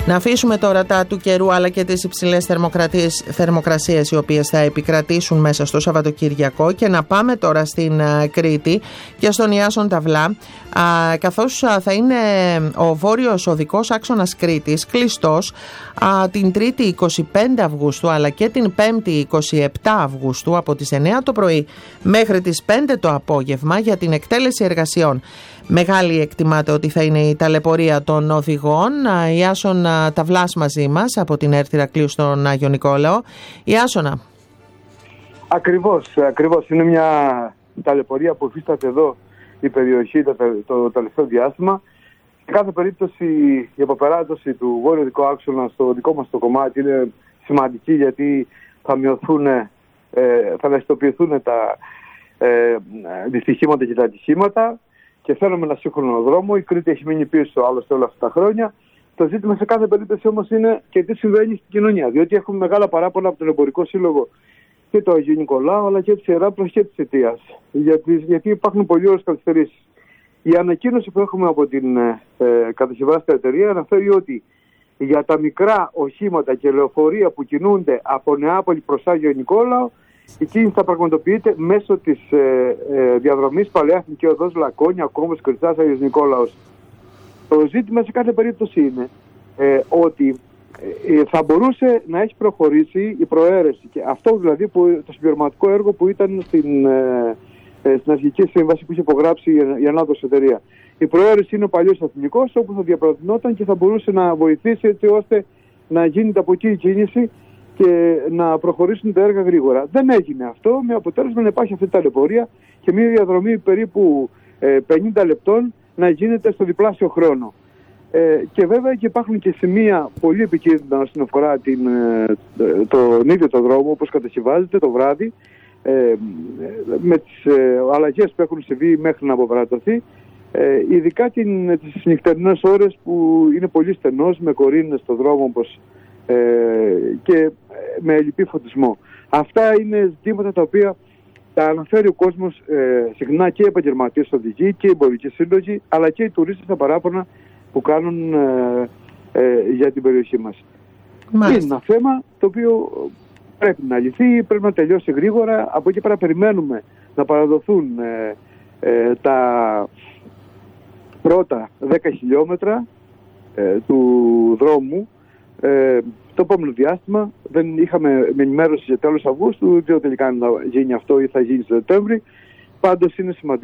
Να αφήσουμε τώρα τα του καιρού αλλά και τις υψηλές θερμοκρασίες οι οποίες θα επικρατήσουν μέσα στο Σαββατοκυριακό και να πάμε τώρα στην Κρήτη και στον Ιάσον Ταυλά, καθώς θα είναι ο βόρειος οδικός άξονας Κρήτης κλειστός την 3η 25 Αυγούστου αλλά και την 5η 27 Αυγούστου από τις 9 το πρωί μέχρι τις 5 το απόγευμα για την εκτέλεση εργασιών. Μεγάλη εκτιμάται ότι θα είναι η ταλαιπωρία των οδηγών. Ιάσον Ταυλάς μαζί μας από την Ερυθρά Ηρακλείου στον Άγιο Νικόλαο. Ιάσονα. Ακριβώς. Είναι μια ταλαιπωρία που υφίσταται εδώ η περιοχή το τελευταίο διάστημα. Σε κάθε περίπτωση η αποπεράτωση του βόρειο οδικού άξονα στο δικό μας το κομμάτι είναι σημαντική, γιατί θα ελαχιστοποιηθούν τα δυστυχήματα και τα ατυχήματα και θέλουμε ένα σύγχρονο δρόμο. Η Κρήτη έχει μείνει πίσω άλλωστε όλα αυτά τα χρόνια. Το ζήτημα σε κάθε περίπτωση όμως είναι και τι συμβαίνει στην κοινωνία. Διότι έχουμε μεγάλα παράπονα από τον Εμπορικό Σύλλογο και το Αγίου Νικολάου, αλλά και τη Ιεράπλος και τη Αιτίας. Γιατί υπάρχουν πολλοί ώρες καθυστερήσεις. Η ανακοίνωση που έχουμε από την κατασκευάστρια εταιρεία αναφέρει ότι για τα μικρά οχήματα και λεωφορεία που κινούνται από Νεάπολη προς Άγιο Νικόλαο, η κίνηση θα πραγματοποιείται μέσω της διαδρομής Παλαιά Εθνική Οδός Λακώνια, Κόμβος, Κρυτσάς, Άγιος Νικόλαος. Το ζήτημα σε κάθε περίπτωση είναι ότι θα μπορούσε να έχει προχωρήσει η προαίρεση, και αυτό δηλαδή το συμπληρωματικό έργο που ήταν στην αρχική σύμβαση που είχε υπογράψει η ανάδοση εταιρεία. Η προαίρεση είναι ο παλιός εθνικός, όπου θα διαπραγματευόταν και θα μπορούσε να βοηθήσει έτσι ώστε να γίνεται από εκεί η κίνηση και να προχωρήσουν τα έργα γρήγορα. Δεν έγινε αυτό, με αποτέλεσμα να υπάρχει αυτή η ταλαιπωρία και μια διαδρομή περίπου 50 λεπτών να γίνεται στο διπλάσιο χρόνο. Και βέβαια και υπάρχουν και σημεία πολύ επικίνδυνα όσον αφορά τον ίδιο το δρόμο, όπως κατασκευάζεται το βράδυ, με τις αλλαγές που έχουν συμβεί μέχρι να αποπερατωθεί, ειδικά τις νυχτερινές ώρες που είναι πολύ στενός, με κορίνες στο δρόμο και με ελλειπή φωτισμό. Αυτά είναι ζητήματα τα οποία τα αναφέρει ο κόσμος συχνά, και οι επαγγελματίες οδηγοί και οι εμπορικοί σύλλογοι, αλλά και οι τουρίστες στα παράπονα που κάνουν για την περιοχή μας. Μάλιστα. Είναι ένα θέμα το οποίο πρέπει να λυθεί, πρέπει να τελειώσει γρήγορα. Από εκεί πέρα περιμένουμε να παραδοθούν τα πρώτα 10 χιλιόμετρα του δρόμου το επόμενο διάστημα. Δεν είχαμε με ενημέρωση για τέλος Αυγούστου, δεν τελικά να γίνει αυτό ή θα γίνει στο Σεπτέμβρη. Πάντως είναι σημαντικό